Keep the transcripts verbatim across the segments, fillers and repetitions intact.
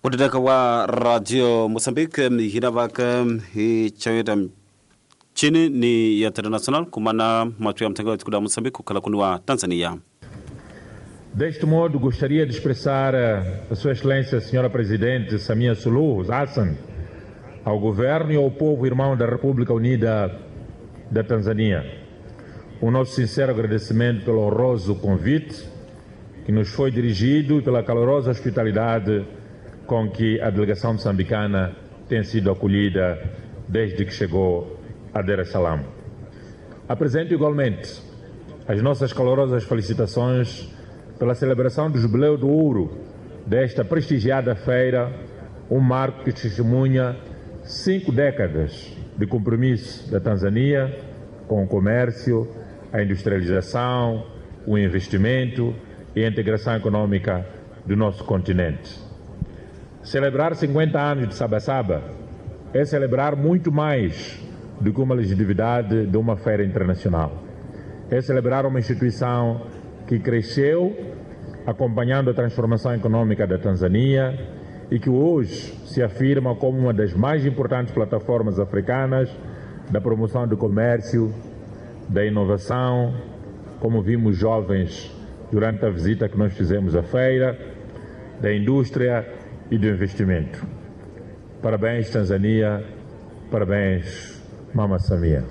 Kutaka wa Radio Mozambique hiravaka hi chaweta chini ni ya international kumana matu ya mtangazo kuda Mozambique kukala kunwa Tanzania. Deste modo, gostaria de expressar a Sua Excelência, Senhora Presidente Samia Suluhu Hassan, ao Governo e ao povo irmão da República Unida da Tanzânia, o nosso sincero agradecimento pelo honroso convite que nos foi dirigido e pela calorosa hospitalidade com que a delegação moçambicana tem sido acolhida desde que chegou a Dar es Salaam. Apresento igualmente as nossas calorosas felicitações pela celebração do Jubileu do Ouro desta prestigiada feira, um marco que testemunha cinco décadas de compromisso da Tanzânia com o comércio, a industrialização, o investimento e a integração econômica do nosso continente. Celebrar cinquenta anos de Sabasaba é celebrar muito mais do que uma legitimidade de uma feira internacional. É celebrar uma instituição que cresceu acompanhando a transformação econômica da Tanzânia e que hoje se afirma como uma das mais importantes plataformas africanas da promoção do comércio, da inovação, como vimos jovens durante a visita que nós fizemos à feira, da indústria e do investimento. Parabéns, Tanzânia, parabéns, Mama Samia.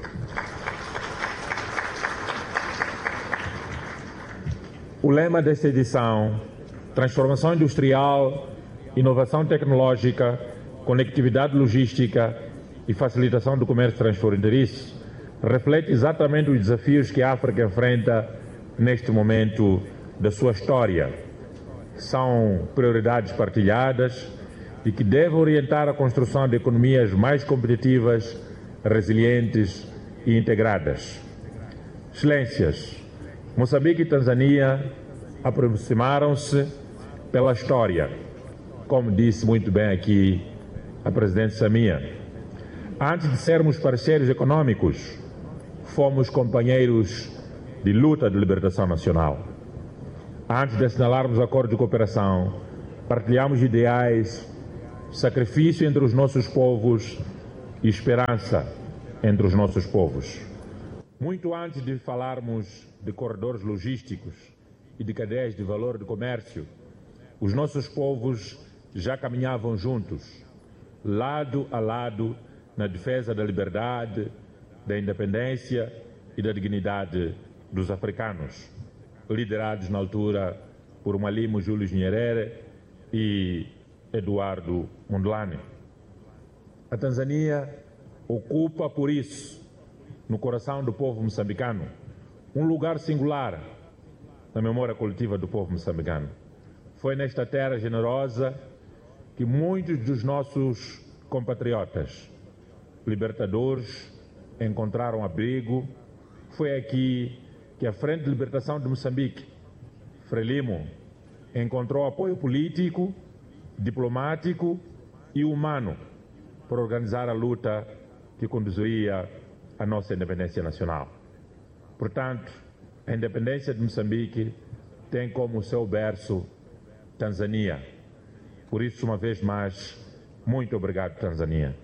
O lema desta edição, transformação industrial, inovação tecnológica, conectividade logística e facilitação do comércio transfronteiriço, reflete exatamente os desafios que a África enfrenta neste momento da sua história. São prioridades partilhadas e que devem orientar a construção de economias mais competitivas, resilientes e integradas. Excelências, Moçambique e Tanzânia aproximaram-se pela história, como disse muito bem aqui a Presidente Samia. Antes de sermos parceiros econômicos, fomos companheiros de luta de libertação nacional. Antes de assinalarmos o acordo de cooperação, partilhamos ideais, sacrifício entre os nossos povos e esperança entre os nossos povos. Muito antes de falarmos de corredores logísticos e de cadeias de valor de comércio, os nossos povos já caminhavam juntos, lado a lado, na defesa da liberdade, da independência e da dignidade dos africanos, liderados na altura por Mwalimu Julius Nyerere e Eduardo Mondlane. A Tanzânia ocupa, por isso, no coração do povo moçambicano, um lugar singular na memória coletiva do povo moçambicano. Foi nesta terra generosa que muitos dos nossos compatriotas libertadores encontraram abrigo. Foi aqui que a Frente de Libertação de Moçambique, Frelimo, encontrou apoio político, diplomático e humano para organizar a luta que conduziria à nossa independência nacional. Portanto, a independência de Moçambique tem como seu berço Tanzânia. Por isso, uma vez mais, muito obrigado, Tanzânia.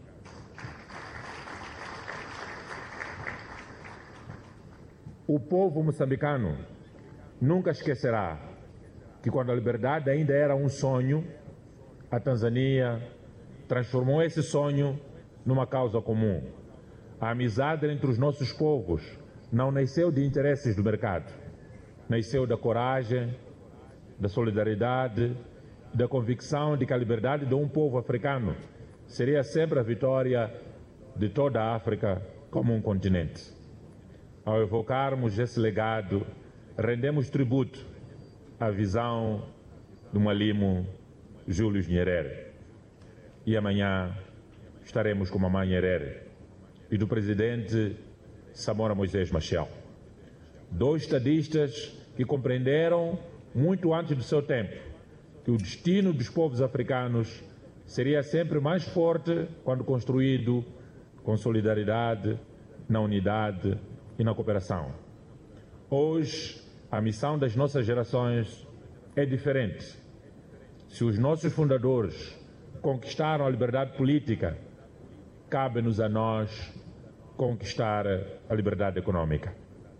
O povo moçambicano nunca esquecerá que quando a liberdade ainda era um sonho, a Tanzânia transformou esse sonho numa causa comum. A amizade entre os nossos povos não nasceu de interesses do mercado, nasceu da coragem, da solidariedade, da convicção de que a liberdade de um povo africano seria sempre a vitória de toda a África como um continente. Ao evocarmos esse legado, rendemos tributo à visão do Mwalimu Julius Nyerere. E amanhã estaremos com a Mamãe Nyerere e do presidente Samora Moisés Machel. Dois estadistas que compreenderam, muito antes do seu tempo, que o destino dos povos africanos seria sempre mais forte quando construído com solidariedade, na unidade e na cooperação. Hoje, a missão das nossas gerações é diferente. Se os nossos fundadores conquistaram a liberdade política, cabe-nos a nós conquistar a liberdade econômica.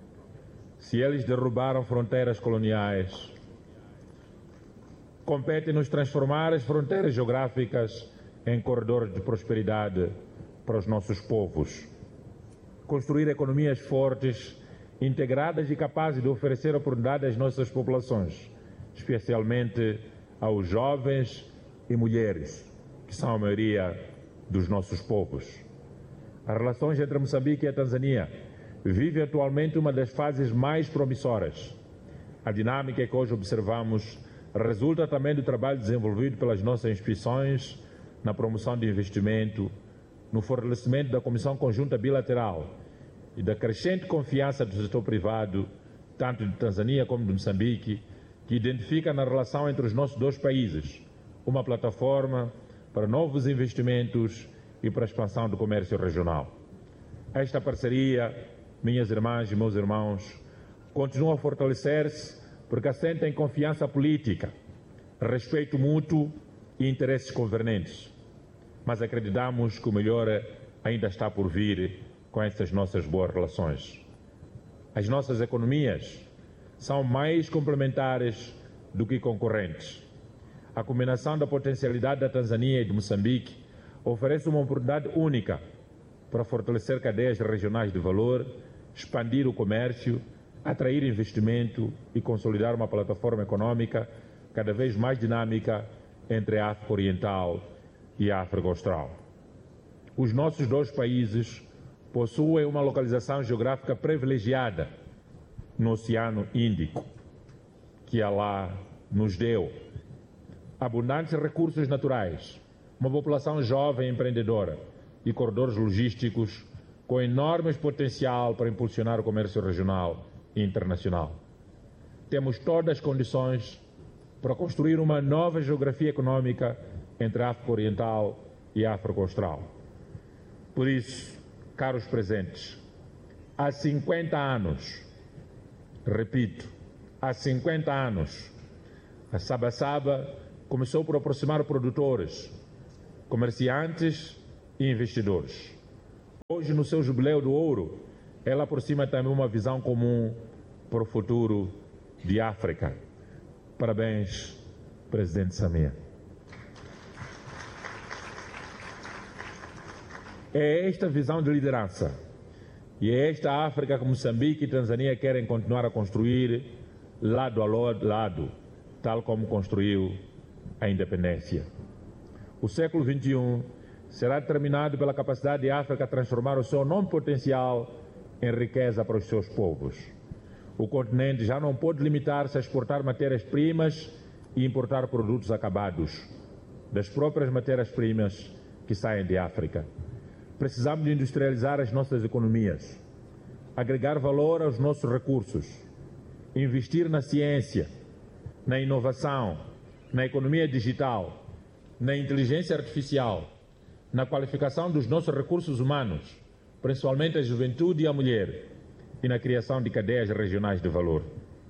Se eles derrubaram fronteiras coloniais, compete-nos transformar as fronteiras geográficas em corredores de prosperidade para os nossos povos. Construir economias fortes, integradas e capazes de oferecer oportunidade às nossas populações, especialmente aos jovens e mulheres, que são a maioria dos nossos povos. As relações entre Moçambique e a Tanzânia vivem atualmente uma das fases mais promissoras. A dinâmica que hoje observamos resulta também do trabalho desenvolvido pelas nossas instituições na promoção de investimento, no fortalecimento da Comissão Conjunta Bilateral e da crescente confiança do setor privado, tanto de Tanzânia como de Moçambique, que identifica na relação entre os nossos dois países uma plataforma para novos investimentos e para a expansão do comércio regional. Esta parceria, minhas irmãs e meus irmãos, continua a fortalecer-se porque assentem confiança política, respeito mútuo e interesses convergentes. Mas acreditamos que o melhor ainda está por vir com estas nossas boas relações. As nossas economias são mais complementares do que concorrentes. A combinação da potencialidade da Tanzânia e de Moçambique oferece uma oportunidade única para fortalecer cadeias regionais de valor, expandir o comércio, atrair investimento e consolidar uma plataforma econômica cada vez mais dinâmica entre a África Oriental e a África Austral. Os nossos dois países possuem uma localização geográfica privilegiada no Oceano Índico, que Allah nos deu. Abundantes recursos naturais, uma população jovem e empreendedora e corredores logísticos com enorme potencial para impulsionar o comércio regional e internacional. Temos todas as condições para construir uma nova geografia econômica entre a África Oriental e a África Austral. Por isso, caros presentes, há cinquenta anos, repito, há cinquenta anos, a Saba-Saba começou por aproximar produtores, comerciantes e investidores. Hoje, no seu jubileu do ouro, ela aproxima também uma visão comum para o futuro de África. Parabéns, Presidente Samia. É esta visão de liderança e é esta África que Moçambique e Tanzânia querem continuar a construir lado a lado, tal como construiu a independência. O século vinte e um será determinado pela capacidade de África transformar o seu enorme potencial em riqueza para os seus povos. O continente já não pode limitar-se a exportar matérias-primas e importar produtos acabados das próprias matérias-primas que saem de África. Precisamos de industrializar as nossas economias, agregar valor aos nossos recursos, investir na ciência, na inovação, na economia digital, na inteligência artificial, na qualificação dos nossos recursos humanos, principalmente a juventude e a mulher, e na criação de cadeias regionais de valor.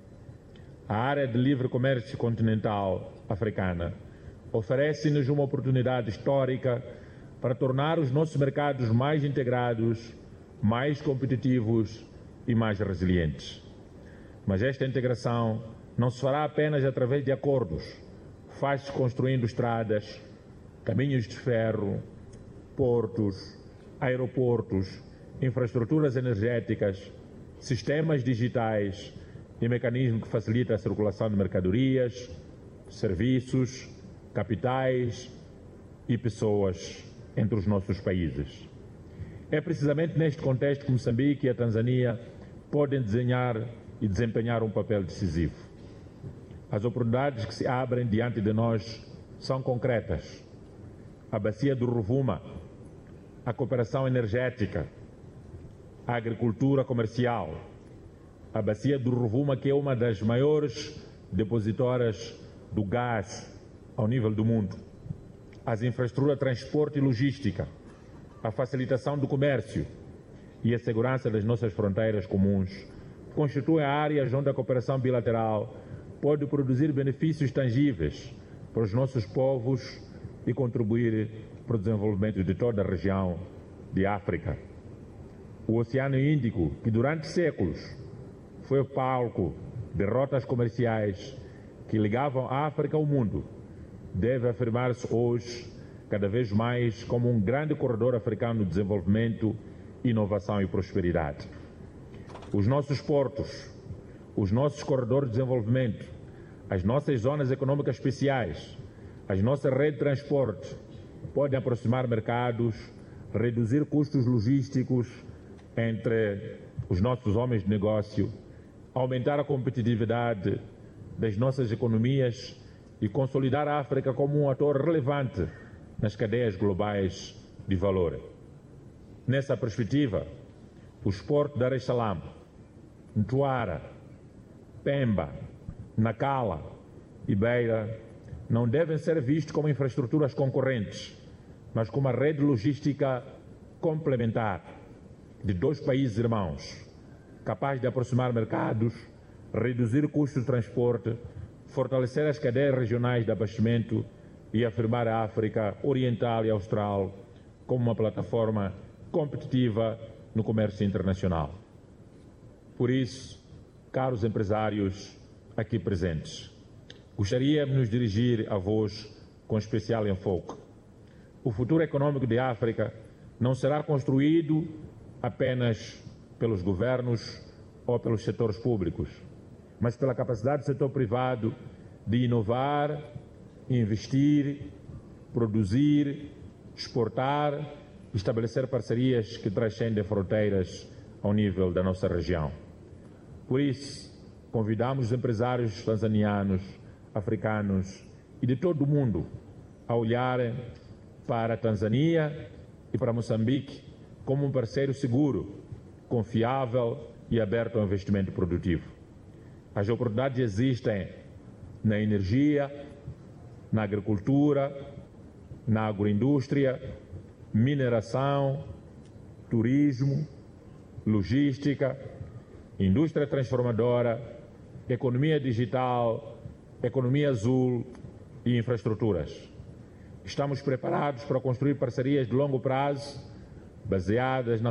A área de livre comércio continental africana oferece-nos uma oportunidade histórica para tornar os nossos mercados mais integrados, mais competitivos e mais resilientes. Mas esta integração não se fará apenas através de acordos, faz-se construindo estradas, caminhos de ferro, portos, aeroportos, infraestruturas energéticas, sistemas digitais e mecanismos que facilitam a circulação de mercadorias, serviços, capitais e pessoas entre os nossos países. É precisamente neste contexto que Moçambique e a Tanzânia podem desenhar e desempenhar um papel decisivo. As oportunidades que se abrem diante de nós são concretas. A bacia do Rovuma, a cooperação energética, a agricultura comercial, a bacia do Rovuma, que é uma das maiores depositoras do gás ao nível do mundo, as infraestruturas de transporte e logística, a facilitação do comércio e a segurança das nossas fronteiras comuns constituem áreas onde a cooperação bilateral pode produzir benefícios tangíveis para os nossos povos e contribuir para o desenvolvimento de toda a região de África. O Oceano Índico, que durante séculos foi o palco de rotas comerciais que ligavam a África ao mundo, deve afirmar-se hoje cada vez mais como um grande corredor africano de desenvolvimento, inovação e prosperidade. Os nossos portos, os nossos corredores de desenvolvimento, as nossas zonas econômicas especiais, as nossas redes de transporte podem aproximar mercados, reduzir custos logísticos entre os nossos homens de negócio, aumentar a competitividade das nossas economias e consolidar a África como um ator relevante nas cadeias globais de valor. Nessa perspectiva, os portos de Dar es Salaam, Ntuara, Pemba, Nacala e Beira não devem ser vistos como infraestruturas concorrentes, mas como uma rede logística complementar de dois países irmãos, capaz de aproximar mercados, reduzir custos de transporte, fortalecer as cadeias regionais de abastecimento e afirmar a África Oriental e Austral como uma plataforma competitiva no comércio internacional. Por isso, caros empresários aqui presentes, gostaria de nos dirigir a vós com especial enfoque. O futuro econômico de África não será construído apenas pelos governos ou pelos setores públicos, mas pela capacidade do setor privado de inovar, investir, produzir, exportar e estabelecer parcerias que transcendem fronteiras ao nível da nossa região. Por isso, convidamos os empresários tanzanianos, africanos e de todo o mundo a olharem para a Tanzânia e para Moçambique como um parceiro seguro, confiável e aberto ao investimento produtivo. As oportunidades existem na energia, na agricultura, na agroindústria, mineração, turismo, logística, indústria transformadora, economia digital, economia azul e infraestruturas. Estamos preparados para construir parcerias de longo prazo baseadas na